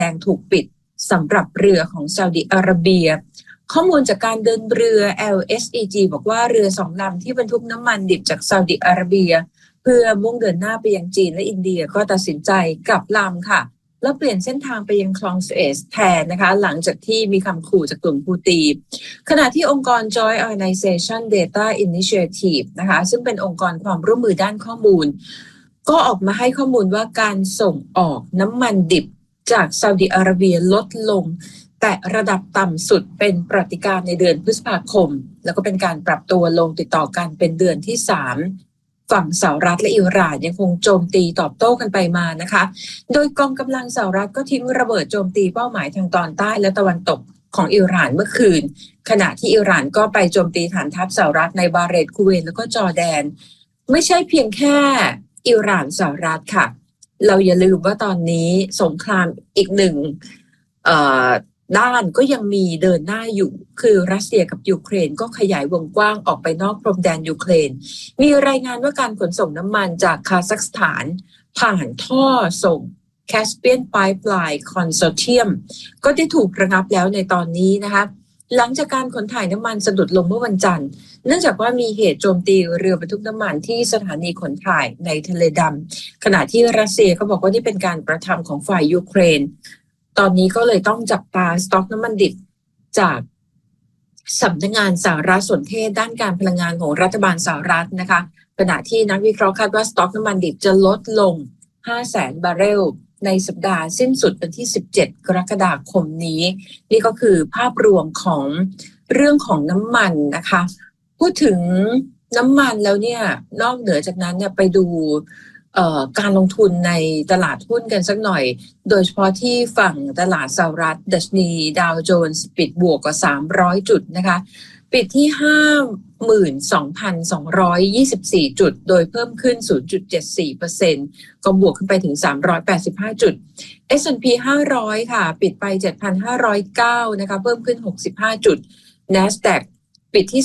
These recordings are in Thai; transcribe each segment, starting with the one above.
งถูกปิดสำหรับเรือของซาอุดิอาระเบียข้อมูลจากการเดินเรือ LSEG บอกว่าเรือ2 ลำที่บรรทุกน้ำมันดิบจากซาอุดิอาระเบียเพื่อมุ่งเดินหน้าไปยังจีนและอินเดียก็ตัดสินใจกลับลำค่ะแล้วเปลี่ยนเส้นทางไปยังคลองสุเอซแทนนะคะหลังจากที่มีคำขู่จากกลุ่มฮูตีขณะที่องค์กร Joint Organization Data Initiative นะคะซึ่งเป็นองค์กรความร่วมมือด้านข้อมูลก็ออกมาให้ข้อมูลว่าการส่งออกน้ำมันดิบจากซาอุดิอาระเบียลดลงแต่ระดับต่ำสุดเป็นประวัติการณ์ในเดือนพฤษภาคมแล้วก็เป็นการปรับตัวลงติดต่อกันเป็นเดือนที่3ฝั่งสหรัฐและอิหร่านยังคงโจมตีตอบโต้กันไปมานะคะโดยกองกำลังสหรัฐก็ทิ้งระเบิดโจมตีเป้าหมายทางตอนใต้และตะวันตกของอิหร่านเมื่อคืนขณะที่อิหร่านก็ไปโจมตีฐานทัพสหรัฐในบาห์เรนคูเวตแล้วก็จอร์แดนไม่ใช่เพียงแค่อิหร่านสหรัฐค่ะเราอย่าลืมว่าตอนนี้สงครามอีกหนึ่งด้านก็ยังมีเดินหน้าอยู่คือรัสเซียกับยูเครนก็ขยายวงกว้างออกไปนอกพรมแดนยูเครนมีรายงานว่าการขนส่งน้ำมันจากคาซัคสถานผ่านท่อส่ง Caspian Pipeline Consortium ก็ได้ถูกระงับแล้วในตอนนี้นะคะหลังจากการขนถ่ายน้ำมันสะดุดลงเมื่อวันจันทร์เนื่องจากว่ามีเหตุโจมตีเรือบรรทุกน้ำมันที่สถานีขนถ่ายในทะเลดำขณะที่รัสเซียก็บอกว่านี่เป็นการกระทำของฝ่ายยูเครนตอนนี้ก็เลยต้องจับตาสต็อกน้ำมันดิบจากสำนักงานสารสนเทศด้านการพลังงานของรัฐบาลสหรัฐนะคะขณะที่นักวิเคราะห์คาดว่าสต็อกน้ำมันดิบจะลดลง 500,000 บาร์เรลในสัปดาห์สิ้นสุดวันที่17 กรกฎาคมนี้นี่ก็คือภาพรวมของเรื่องของน้ำมันนะคะพูดถึงน้ำมันแล้วเนี่ยนอกเหนือจากนั้นเนี่ยไปดูการลงทุนในตลาดหุ้นกันสักหน่อยโดยเฉพาะที่ฝั่งตลาดสหรัฐดัชนีดาวโจนส์ปิดบวกกว่า300จุดนะคะปิดที่ 52,224 จุดโดยเพิ่มขึ้น 0.74% ก็บวกขึ้นไปถึง385จุด S&P 500ค่ะปิดไป 7,509 นะคะเพิ่มขึ้น65จุด NASDAQ ปิดที่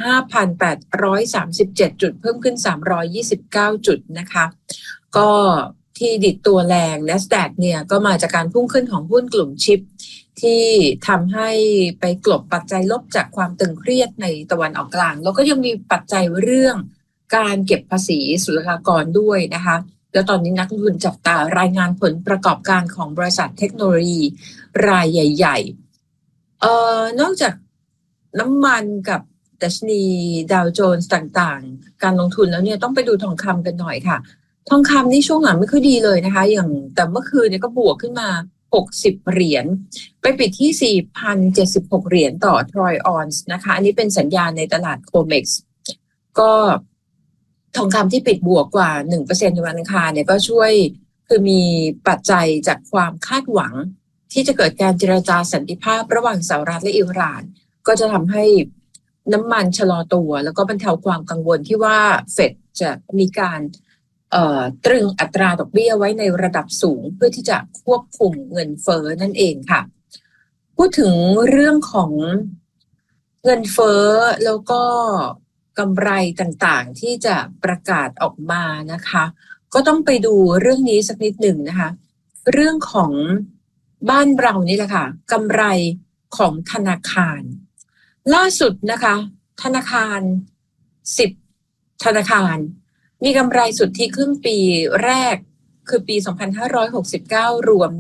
25,837 จุดเพิ่มขึ้น329จุดนะคะก็ที่ดิดตัวแรง NASDAQ เนี่ยก็มาจากการพุ่งขึ้นของหุ้นกลุ่มชิปที่ทำให้ไปกลบปัจจัยลบจากความตึงเครียดในตะวันออกกลางแล้วก็ยังมีปัจจัยเรื่องการเก็บภาษีศุลกากรด้วยนะคะแล้วตอนนี้นักลงทุนจับตารายงานผลประกอบการของบริษัทเทคโนโลยีรายใหญ่ๆนอกจากน้ำมันกับดัชนีดาวโจนส์ต่างๆการลงทุนแล้วเนี่ยต้องไปดูทองคำกันหน่อยค่ะทองคำนี่ช่วงหลังไม่ค่อยดีเลยนะคะอย่างแต่เมื่อคืนเนี่ยก็บวกขึ้นมา60เหรียญไปปิดที่ 4,076 เหรียญต่อทรอยออนซ์นะคะอันนี้เป็นสัญญาณในตลาดโคเม็กซ์ก็ทองคำที่ปิดบวกกว่า 1% ในวันอังคารเนี่ยก็ช่วยคือมีปัจจัยจากความคาดหวังที่จะเกิดการเจรจาสันติภาพระหว่างสหรัฐและอิหร่านก็จะทำให้น้ำมันชะลอตัวแล้วก็บรรเทาความกังวลที่ว่าเฟดจะมีการตรึงอัตราดอกเบี้ยไว้ในระดับสูงเพื่อที่จะควบคุมเงินเฟ้อนั่นเองค่ะพูดถึงเรื่องของเงินเฟ้อแล้วก็กำไรต่างๆที่จะประกาศออกมานะคะก็ต้องไปดูเรื่องนี้สักนิดหนึ่งนะคะเรื่องของบ้านเรานี่แหละค่ะกำไรของธนาคารล่าสุดนะคะธนาคาร10ธนาคารมีกำไรสุทธิครึ่งปีแรกคือปี2569รวม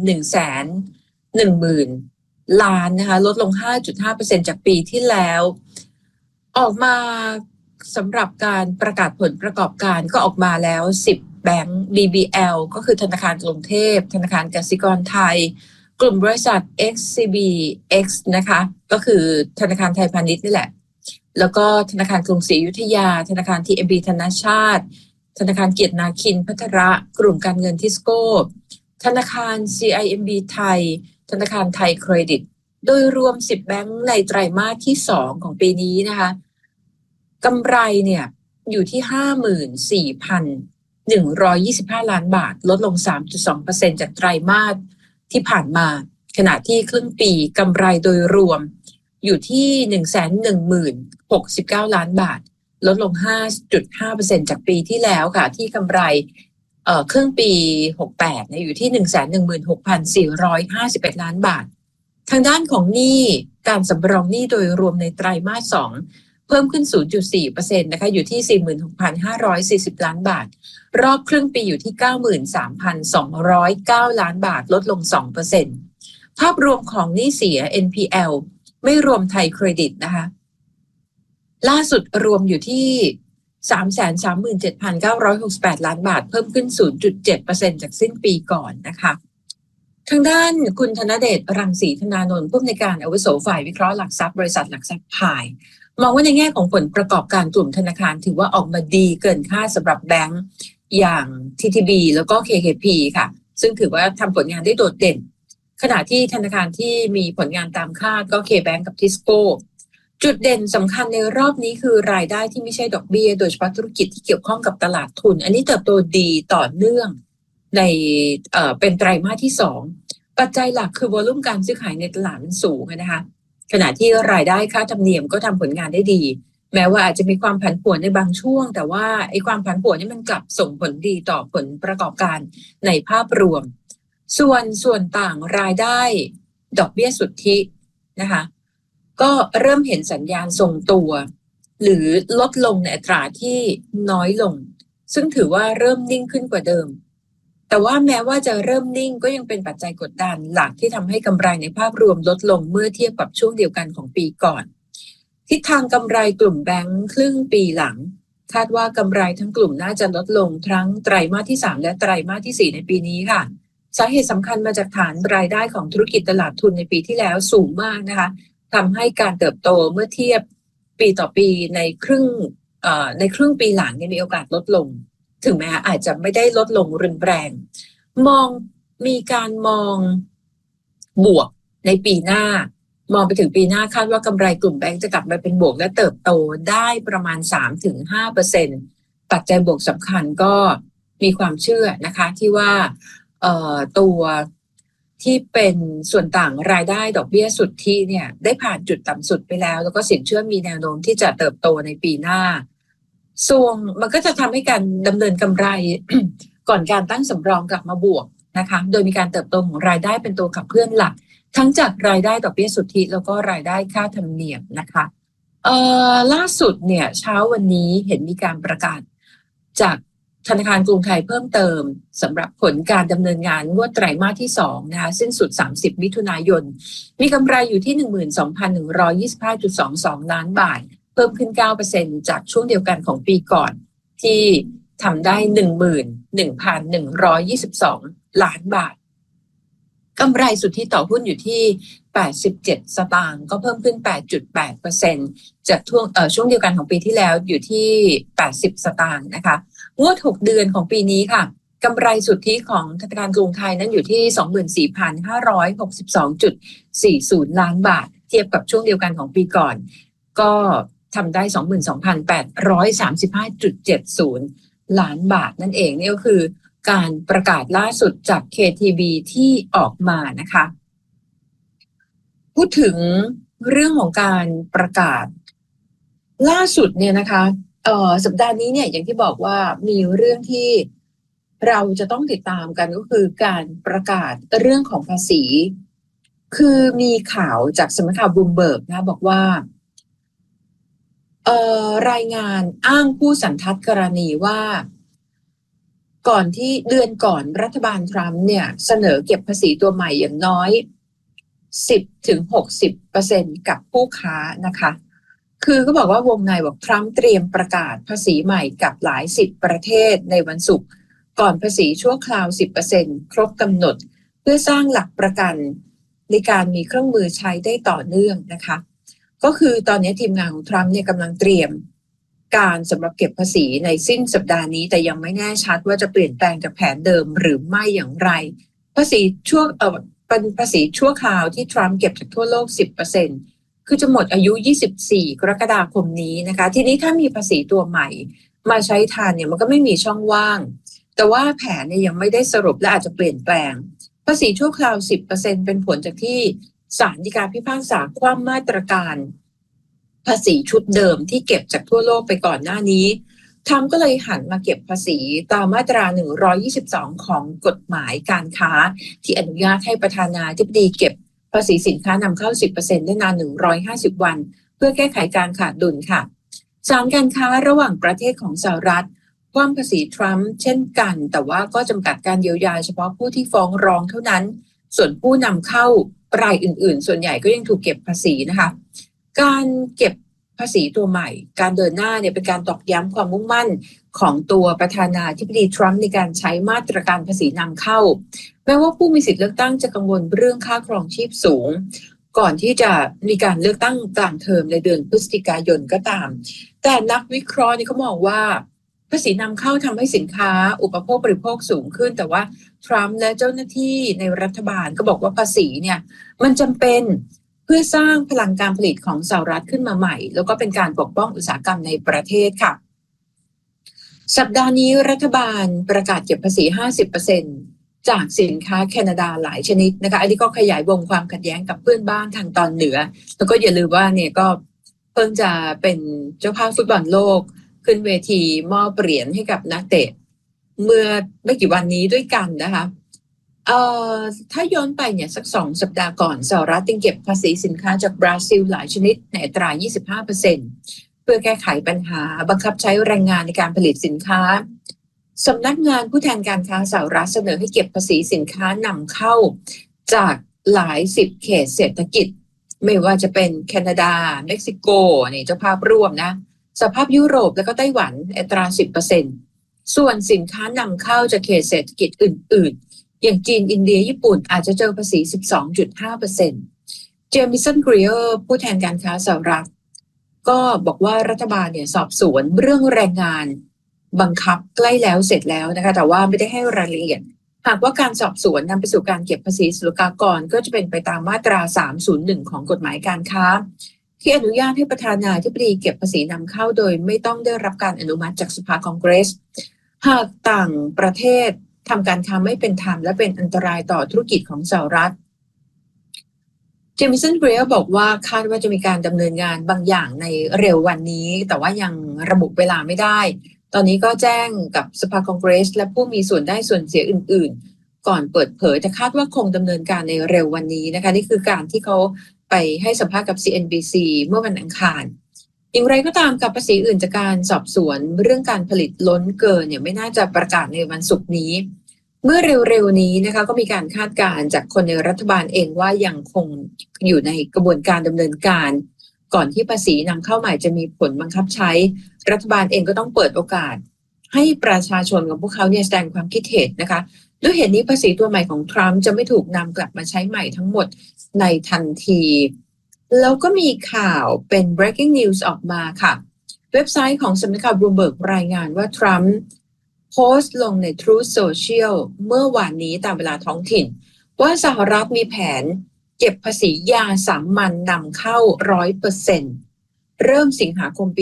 110,000 ล้านนะคะลดลง 5.5% จากปีที่แล้วออกมาสำหรับการประกาศผลประกอบการก็ออกมาแล้ว10แบงก์ BBL ก็คือธนาคารกรุงเทพธนาคารกสิกรไทยกลุ่มบริษัท XCBX นะคะก็คือธนาคารไทยพาณิชย์นี่แหละแล้วก็ธนาคารกรุงศรีอยุธยาธนาคาร TMB ธนชาติธนาคารเกียรตินาคินภัทระกลุ่มการเงินทิสโก้ธนาคาร CIMB ไทยธนาคารไทยเครดิตโดยรวม10แบงก์ในไตรมาสที่2ของปีนี้นะคะกำไรเนี่ยอยู่ที่ 54,125 ล้านบาทลดลง 3.2% จากไตรมาสที่ผ่านมาขณะที่ครึ่งปีกำไรโดยรวมอยู่ที่ 110,069 ล้านบาทลดลง 5.5% จากปีที่แล้วค่ะที่กำไรครึ่งปี68เนี่ยอยู่ที่ 116,451 ล้านบาททางด้านของหนี้การสำรองหนี้โดยรวมในไตรมาส2เพิ่มขึ้น 0.4% นะคะอยู่ที่ 46,540 ล้านบาทรอบครึ่งปีอยู่ที่ 93,209 ล้านบาทลดลง 2%ภาพรวมของหนี้เสีย NPL ไม่รวมไทยเครดิตนะคะล่าสุดรวมอยู่ที่ 337,968 ล้านบาทเพิ่มขึ้น 0.7% จากสิ้นปีก่อนนะคะทางด้านคุณธนเดชรังสีธนานนท์ผู้อำนวยการอาวุโสฝ่ายวิเคราะห์หลักทรัพย์บริษัทหลักทรัพย์พายมองว่าในแง่ของผลประกอบการกลุ่มธนาคารถือว่าออกมาดีเกินคาดสำหรับแบงก์อย่าง TTB แล้วก็ KKP ค่ะซึ่งถือว่าทำผลงานได้โดดเด่นขณะที่ธนาคารที่มีผลงานตามคาดก็ KBank กับ Tiscoจุดเด่นสำคัญในรอบนี้คือรายได้ที่ไม่ใช่ดอกเบี้ยโดยเฉพาะธุรกิจที่เกี่ยวข้องกับตลาดทุนอันนี้เติบโตดีต่อเนื่องในเป็นไตรมาสที่2ปัจจัยหลักคือวอลุ่มการซื้อขายในตลาดมันสูงนะคะขณะที่รายได้ค่าธรรมเนียมก็ทำผลงานได้ดีแม้ว่าอาจจะมีความผันผวนในบางช่วงแต่ว่าไอ้ความผันผวนนี่มันกลับส่งผลดีต่อผลประกอบการในภาพรวมส่วนต่างรายได้ดอกเบี้ยสุทธินะคะก็เริ่มเห็นสัญญาณทรงตัวหรือลดลงในอัตราที่น้อยลงซึ่งถือว่าเริ่มนิ่งขึ้นกว่าเดิมแต่ว่าแม้ว่าจะเริ่มนิ่งก็ยังเป็นปัจจัยกดดันหลักที่ทำให้กำไรในภาพรวมลดลงเมื่อเทียบกับช่วงเดียวกันของปีก่อนทิศทางกำไรกลุ่มแบงค์ครึ่งปีหลังคาดว่ากำไรทั้งกลุ่มน่าจะลดลงทั้งไตรมาสที่3และไตรมาสที่4ในปีนี้ค่ะสาเหตุสำคัญมาจากฐานรายได้ของธุรกิจตลาดทุนในปีที่แล้วสูงมากนะคะทำให้การเติบโตเมื่อเทียบปีต่อปีในครึ่งปีหลังมีโอกาสลดลงถึงแม้อาจจะไม่ได้ลดลงรุนแรงมีการมองบวกในปีหน้ามองไปถึงปีหน้าคาดว่ากำไรกลุ่มแบงก์จะกลับมาเป็นบวกและเติบโตได้ประมาณ 3-5% ปัจจัยบวกสำคัญก็มีความเชื่อนะคะที่ว่าตัวที่เป็นส่วนต่างรายได้ดอกเบี้ยสุทธิเนี่ยได้ผ่านจุดต่ำสุดไปแล้วก็สินเชื่อมีแนวโน้มที่จะเติบโตในปีหน้าส่วนมันก็จะทำให้การดำเนินกำไร ก่อนการตั้งสำรองกลับมาบวกนะคะโดยมีการเติบโตของรายได้เป็นตัวขับเคลื่อนหลักทั้งจากรายได้ดอกเบี้ยสุทธิแล้วก็รายได้ค่าธรรมเนียมนะคะล่าสุดเนี่ยเช้าวันนี้เห็นมีการประกาศจากธนาคารกรุงไทยเพิ่มเติมสำหรับผลการดำเนินงานงวดไตรมาสที่2นะคะสิ้นสุด30มิถุนายนมีกำไรอยู่ที่ 12,125.22 ล้านบาทเพิ่มขึ้น 9% จากช่วงเดียวกันของปีก่อนที่ทำได้ 11,122 ล้านบาทกำไรสุทธิต่อหุ้นอยู่ที่87สตางค์ก็เพิ่มขึ้น 8.8% จากช่วงเดียวกันของปีที่แล้วอยู่ที่80สตางค์นะคะงวด6เดือนของปีนี้ค่ะกำไรสุทธิของธนาคารกรุงไทยนั้นอยู่ที่ 24,562.40 ล้านบาทเทียบกับช่วงเดียวกันของปีก่อนก็ทำได้ 22,835.70 ล้านบาทนั่นเองนี่ก็คือการประกาศล่าสุดจาก KTB ที่ออกมานะคะพูดถึงเรื่องของการประกาศล่าสุดเนี่ยนะคะสัปดาห์นี้เนี่ยอย่างที่บอกว่ามีเรื่องที่เราจะต้องติดตามกันก็คือการประกาศเรื่องของภาษีคือมีข่าวจากสำนักข่าวบลูมเบิร์กนะบอกว่ารายงานอ้างผู้สันทัดกรณีว่าก่อนที่เดือนก่อนรัฐบาลทรัมป์เนี่ยเสนอเก็บภาษีตัวใหม่อย่างน้อย 10-60% กับผู้ค้านะคะคือก็บอกว่าวงในบอกทรัมป์เตรียมประกาศภาษีใหม่กับหลาย10ประเทศในวันศุกร์ก่อนภาษีชั่วคราว 10% ครบกำหนดเพื่อสร้างหลักประกันในการมีเครื่องมือใช้ได้ต่อเนื่องนะคะก็คือตอนนี้ทีมงานของทรัมป์เนี่ยกำลังเตรียมการสำหรับเก็บภาษีในสิ้นสัปดาห์นี้แต่ยังไม่แน่ชัดว่าจะเปลี่ยนแปลงจากแผนเดิมหรือไม่อย่างไรภาษีเป็นภาษีชั่วคราวที่ทรัมป์เก็บจากทั่วโลก 10% คือจะหมดอายุ24กรกฎาคมนี้นะคะทีนี้ถ้ามีภาษีตัวใหม่มาใช้ทันเนี่ยมันก็ไม่มีช่องว่างแต่ว่าแผนเนี่ยยังไม่ได้สรุปและอาจจะเปลี่ยนแปลงภาษีชั่วคราว 10% เป็นผลจากที่ศาลฎีกาพิพากษาคว่ำมาตรการภาษีชุดเดิมที่เก็บจากทั่วโลกไปก่อนหน้านี้ทรัมป์ก็เลยหันมาเก็บภาษีตามมาตรา122ของกฎหมายการค้าที่อนุญาตให้ประธานาธิบดีเก็บภาษีสินค้านำเข้า 10% ได้นาน150 วันเพื่อแก้ไขการขาดดุลค่ะศาลการค้าระหว่างประเทศของสหรัฐคว่ำภาษีทรัมป์เช่นกันแต่ว่าก็จำกัดการเยียวยาเฉพาะผู้ที่ฟ้องร้องเท่านั้นส่วนผู้นำเข้ารายอื่นๆส่วนใหญ่ก็ยังถูกเก็บภาษีนะคะการเก็บภาษีตัวใหม่การเดินหน้าเนี่ยเป็นการตอกย้ำความมุ่งมั่นของตัวประธานาธิบดีทรัมป์ในการใช้มาตรการภาษีนำเข้าแม้ว่าผู้มีสิทธิเลือกตั้งจะกังวลเรื่องค่าครองชีพสูงก่อนที่จะมีการเลือกตั้งกลางเทอมในเดือนพฤศจิกายนก็ตามแต่นักวิเคราะห์นี่เขามองว่าภาษีนำเข้าทำให้สินค้าอุปโภคบริโภคสูงขึ้นแต่ว่าทรัมป์และเจ้าหน้าที่ในรัฐบาลก็บอกว่าภาษีเนี่ยมันจำเป็นเพื่อสร้างพลังการผลิตของสหรัฐขึ้นมาใหม่แล้วก็เป็นการปกป้องอุตสาหกรรมในประเทศค่ะสัปดาห์นี้รัฐบาลประกาศเก็บภาษี 50% จากสินค้าแคนาดาหลายชนิดนะคะอันนี้ก็ขยายวงความขัดแย้งกับเพื่อนบ้านทางตอนเหนือแล้วก็อย่าลืมว่าเนี่ยก็เพิ่งจะเป็นเจ้าภาพฟุตบอลโลกขึ้นเวทีมอบเหรียญให้กับนักเตะเมื่อไม่กี่วันนี้ด้วยกันนะคะถ้าย้อนไปเนี่ยสัก2 สัปดาห์ก่อนสหรัฐเก็บภาษีสินค้าจากบราซิลหลายชนิดในอัตรา 25% เพื่อแก้ไขปัญหาบังคับใช้แรงงานในการผลิตสินค้าสำนักงานผู้แทนการค้าสหรัฐเสนอให้เก็บภาษีสินค้านำเข้าจากหลาย10 เขตเศรษฐกิจไม่ว่าจะเป็นแคนาดาเม็กซิโกนี่เจ้าภาพร่วมนะสหภาพยุโรปแล้วก็ไต้หวันอัตรา 10% ส่วนสินค้านำเข้าจากเขตเศรษฐกิจอื่นๆอย่างจีนอินเดียญี่ปุ่นอาจจะเจอภาษี 12.5% เจมิสัน กรีเออร์ผู้แทนการค้าสหรัฐก็บอกว่ารัฐบาลเนี่ยสอบสวนเรื่องแรงงานบังคับใกล้แล้วเสร็จแล้วนะคะแต่ว่าไม่ได้ให้รายละเอียดหากว่าการสอบสวนนำไปสู่การเก็บภาษีศุลกากรก็จะเป็นไปตามมาตรา 301 ของกฎหมายการค้าที่อนุญาตให้ประธานาธิบดีเก็บภาษีนำเข้าโดยไม่ต้องได้รับการอนุมัติจากสภาคองเกรสหากต่างประเทศทำการค้าไม่เป็นธรรมและเป็นอันตรายต่อธุรกิจของสหรัฐเจมิสัน เกรียร์บอกว่าคาดว่าจะมีการดำเนินงานบางอย่างในเร็ววันนี้แต่ว่ายังระบุเวลาไม่ได้ตอนนี้ก็แจ้งกับสภาคองเกรสและผู้มีส่วนได้ส่วนเสียอื่นๆก่อนเปิดเผยแต่คาดว่าคงดำเนินการในเร็ววันนี้นะคะนี่คือการที่เขาไปให้สัมภาษณ์กับ CNBC เมื่อวันอังคารอย่างไรก็ตามกับภาษีอื่นจากการสอบสวนเรื่องการผลิตล้นเกินเนี่ยไม่น่าจะประกาศในวันศุกร์นี้เมื่อเร็วๆนี้นะคะก็มีการคาดการณ์จากคนในรัฐบาลเองว่ายังคงอยู่ในกระบวนการดำเนินการก่อนที่ภาษีนำเข้าใหม่จะมีผลบังคับใช้รัฐบาลเองก็ต้องเปิดโอกาสให้ประชาชนของพวกเขาเนี่ยแสดงความคิดเห็นนะคะด้วยเหตุนี้ภาษีตัวใหม่ของทรัมป์จะไม่ถูกนำกลับมาใช้ใหม่ทั้งหมดในทันทีแล้วก็มีข่าวเป็น breaking news ออกมาค่ะเว็บไซต์ของสำนักข่าว Bloomberg รายงานว่าทรัมป์โพสต์ลงใน Truth Social เมื่อวานนี้ตามเวลาท้องถิ่นว่าสหรัฐมีแผนเก็บภาษียาสามัญนำเข้า 100% เริ่มสิงหาคมปี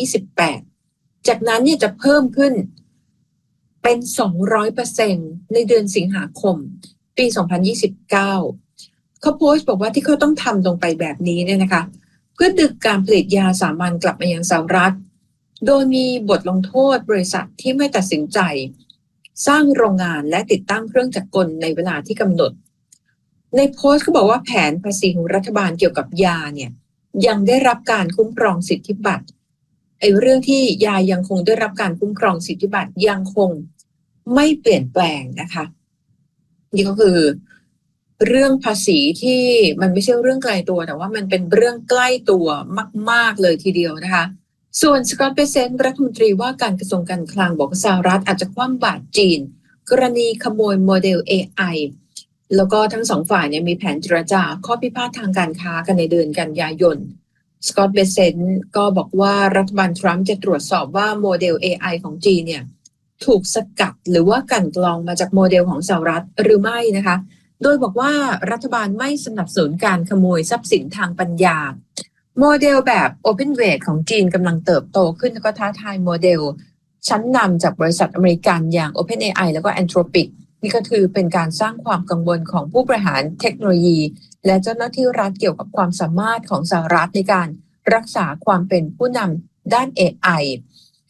2028 จากนั้นเนี่ยจะเพิ่มขึ้นเป็น 200% ในเดือนสิงหาคมปี 2029 เขาโพสต์บอกว่าที่เขาต้องทำลงไปแบบนี้เนี่ยนะคะเพื่อดึงการผลิตยาสามัญกลับมายังสหรัฐโดยมีบทลงโทษบริษัทที่ไม่ตัดสินใจสร้างโรงงานและติดตั้งเครื่องจักรกลในเวลาที่กำหนดในโพสต์เขาบอกว่าแผนภาษีของรัฐบาลเกี่ยวกับยาเนี่ยยังได้รับการคุ้มครองสิทธิบัตรเรื่องที่ยายังคงได้รับการคุ้มครองสิทธิบัตรยังคงไม่เปลี่ยนแปลงนะคะนี่ก็คือเรื่องภาษีที่มันไม่ใช่เรื่องไกลตัวแต่ว่ามันเป็นเรื่องใกล้ตัวมากๆเลยทีเดียวนะคะส่วนสกอตต์ เบเซนต์รัฐมนตรีว่าการกระทรวงการคลังบอกว่าสหรัฐอาจจะคว่ำบาตรจีนกรณีขโมยโมเดล AI แล้วก็ทั้งสองฝ่ายเนี่ยมีแผนเจรจาข้อพิพาททางการค้ากันในเดือนกันยายนสกอตต์ เบเซนต์ก็บอกว่ารัฐบาลทรัมป์จะตรวจสอบว่าโมเดล AI ของจีนเนี่ยถูกสกัดหรือว่ากลั่นกรองมาจากโมเดลของสหรัฐหรือไม่นะคะโดยบอกว่ารัฐบาลไม่สนับสนุนการขโมยทรัพย์สินทางปัญญาโมเดลแบบ Open Weight ของจีนกำลังเติบโตขึ้นแล้วก็ท้าทายโมเดลชั้นนำจากบริษัทอเมริกันอย่าง OpenAI แล้วก็ Anthropic นี่ก็คือเป็นการสร้างความกังวลของผู้บริหารเทคโนโลยีและเจ้าหน้าที่รัฐเกี่ยวกับความสามารถของสหรัฐในการรักษาความเป็นผู้นำด้าน AI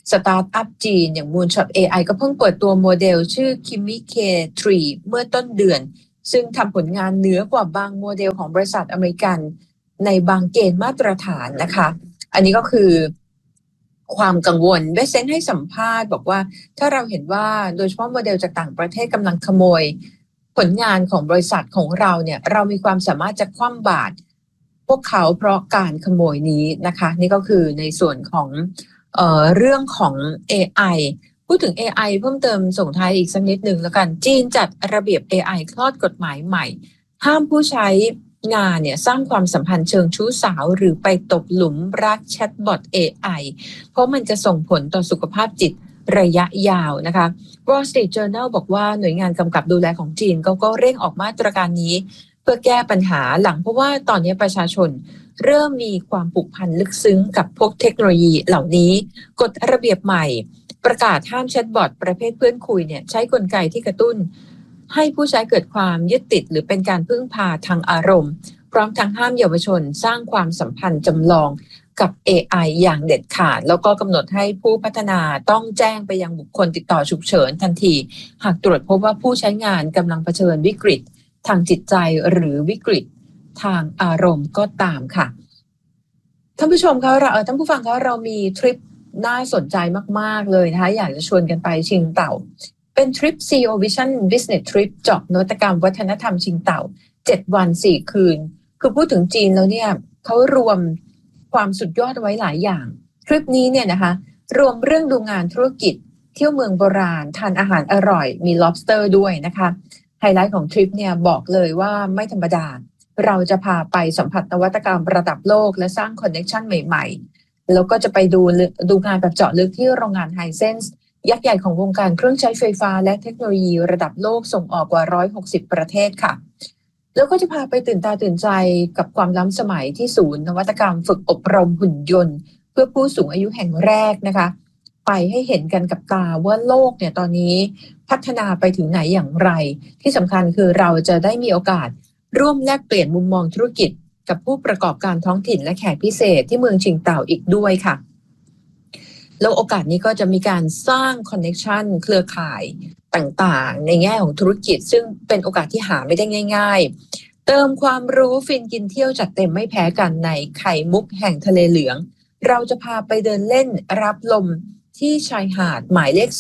สตาร์ทอัพจีนอย่าง Moonshot AI ก็เพิ่งเปิดตัวโมเดลชื่อ Kimi K3 เมื่อต้นเดือนซึ่งทำผลงานเหนือกว่าบางโมเดลของบริษัทอเมริกันในบางเกณฑ์มาตรฐานนะคะอันนี้ก็คือความกังวลเบสเซนให้สัมภาษณ์บอกว่าถ้าเราเห็นว่าโดยเฉพาะโมเดลจากต่างประเทศกำลังขโมยผลงานของบริษัทของเราเนี่ยเรามีความสามารถจะคว่ำบาตรพวกเขาเพราะการขโมยนี้นะคะนี่ก็คือในส่วนของเรื่องของ AI พูดถึง AI เพิ่มเติมส่งท้ายอีกสักนิดหนึ่งแล้วกันจีนจัดระเบียบ AI คลอดกฎหมายใหม่ห้ามผู้ใช้งานเนี่ยสร้างความสัมพันธ์เชิงชู้สาวหรือไปตกหลุมรักแชทบอท AI เพราะมันจะส่งผลต่อสุขภาพจิตระยะยาวนะคะ Wall Street Journal บอกว่าหน่วยงานกำกับดูแลของจีนก็เร่งออกมาตรการนี้เพื่อแก้ปัญหาหลังเพราะว่าตอนนี้ประชาชนเริ่มมีความผูกพันลึกซึ้งกับพวกเทคโนโลยีเหล่านี้กฎระเบียบใหม่ประกาศห้ามแชทบอทประเภทเพื่อนคุยเนี่ยใช้กลไกที่กระตุ้นให้ผู้ใช้เกิดความยึดติดหรือเป็นการพึ่งพาทางอารมณ์พร้อมทั้งห้ามเยาวชนสร้างความสัมพันธ์จำลองกับ AI อย่างเด็ดขาดแล้วก็กำหนดให้ผู้พัฒนาต้องแจ้งไปยังบุคคลติดต่อฉุกเฉินทันทีหากตรวจพบว่าผู้ใช้งานกำลังเผชิญวิกฤตทางจิตใจหรือวิกฤตทางอารมณ์ก็ตามค่ะท่านผู้ชมคะท่านผู้ฟังคะเรามีทริปน่าสนใจมากๆเลยนะคะอยากจะชวนกันไปชิงเต่าเป็นทริป CEO Vision Business Trip เจาะนวัตกรรมวัฒนธรรมชิงเต่า7 วัน 4 คืนคือพูดถึงจีนแล้วเนี่ยเขารวมความสุดยอดไว้หลายอย่างทริปนี้เนี่ยนะคะรวมเรื่องดูงานธุรกิจเที่ยวเมืองโบราณทานอาหารอร่อยมี lobster ด้วยนะคะไฮไลท์ของทริปเนี่ยบอกเลยว่าไม่ธรรมดาเราจะพาไปสัมผัสนวัตกรรมระดับโลกและสร้างคอนเนคชั่นใหม่ๆแล้วก็จะไปดูงานแบบเจาะลึกที่โรงงานไฮเซนส์ยักษ์ใหญ่ของวงการเครื่องใช้ไฟฟ้าและเทคโนโลยีระดับโลกส่งออกกว่า160ประเทศค่ะแล้วก็จะพาไปตื่นตาตื่นใจกับความล้ำสมัยที่ศูนย์นวัตกรรมฝึกอบรมหุ่นยนต์เพื่อผู้สูงอายุแห่งแรกนะคะไปให้เห็นกันกับตาว่าโลกเนี่ยตอนนี้พัฒนาไปถึงไหนอย่างไรที่สำคัญคือเราจะได้มีโอกาสร่วมแลกเปลี่ยนมุมมองธุรกิจกับผู้ประกอบการท้องถิ่นและแขกพิเศษที่เมืองชิงเต่าอีกด้วยค่ะแล้วโอกาสนี้ก็จะมีการสร้างคอนเนคชันเครือข่ายต่างๆในแง่ของธุรกิจซึ่งเป็นโอกาสที่หาไม่ได้ง่ายๆเติมความรู้ฟินกินเที่ยวจัดเต็มไม่แพ้กันในไข่มุกแห่งทะเลเหลืองเราจะพาไปเดินเล่นรับลมที่ชายหาดหมายเลข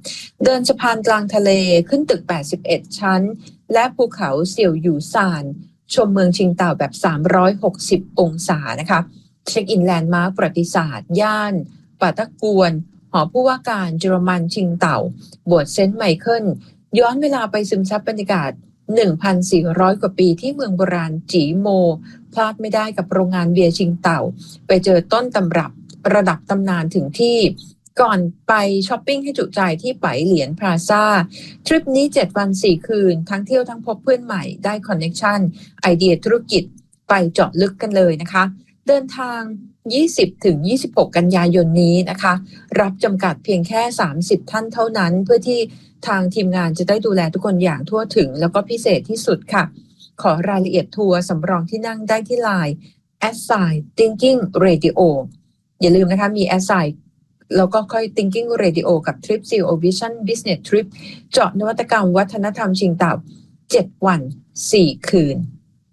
3เดินสะพานกลางทะเลขึ้นตึก81ชั้นและภูเขาเสี่ยวหยู่ซานชมเมืองชิงเต่าแบบ360องศานะคะเช็คอินแลนด์มาร์คประวัติศาสตร์ย่านป่าตะกวนหอผู้ว่าการเยอรมันชิงเต่าโบสถ์เซนต์ไมเคิลย้อนเวลาไปซึมซับบรรยากาศ 1,400 กว่าปีที่เมืองโบราณจีโมพลาดไม่ได้กับโรงงานเบียร์ชิงเต่าไปเจอต้นตำรับระดับตำนานถึงที่ก่อนไปช้อปปิ้งให้จุใจที่ไปเหลียนพลาซ่าทริปนี้7 วัน 4 คืนทั้งเที่ยวทั้งพบเพื่อนใหม่ได้คอนเนคชั่นไอเดียธุรกิจไปเจาะลึกกันเลยนะคะเดินทาง20-26 กันยายนนี้นะคะรับจำกัดเพียงแค่30ท่านเท่านั้นเพื่อที่ทางทีมงานจะได้ดูแลทุกคนอย่างทั่วถึงแล้วก็พิเศษที่สุดค่ะขอรายละเอียดทัวร์สำรองที่นั่งได้ที่ LINE @thinking radio อย่าลืมนะคะมี แล้วก็ค่อย thinking radio กับ Trip CEO Vision Business Trip เจาะนวัตกรรมวัฒนธรรมชิงเต่า7 วัน 4 คืน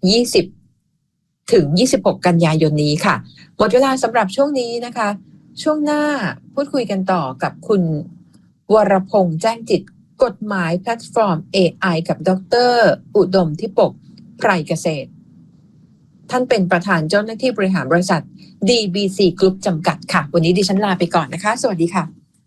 20-26 กันยายนนี้ค่ะหมดเวลาสำหรับช่วงนี้นะคะช่วงหน้าพูดคุยกันต่อกับคุณวรพงษ์แจ้งจิตกฎหมายแพลตฟอร์ม AI กับดร.อุดมทิปกไพรเกษตรท่านเป็นประธานเจ้าหน้าที่บริหารบริษัท DBC Group จำกัดค่ะวันนี้ดิฉันลาไปก่อนนะคะสวัสดีค่ะ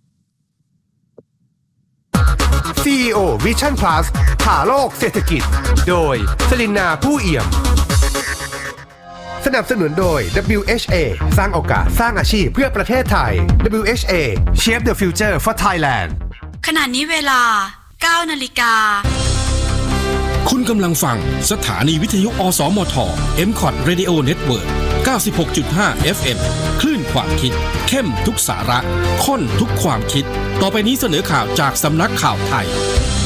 CEO Vision Plus ผ่าโลกเศรษฐกิจโดยสลินนาผู้เอี่ยมสนับสนุนโดย WHA สร้างโอกาสสร้างอาชีพเพื่อประเทศไทย WHA Shape the Future for Thailand ขณะนี้เวลา 9 นาฬิกาคุณกำลังฟังสถานีวิทยุอสมท MCOT Radio Network 96.5 FM คลื่นความคิดเข้มทุกสาระข้นทุกความคิดต่อไปนี้เสนอข่าวจากสำนักข่าวไทย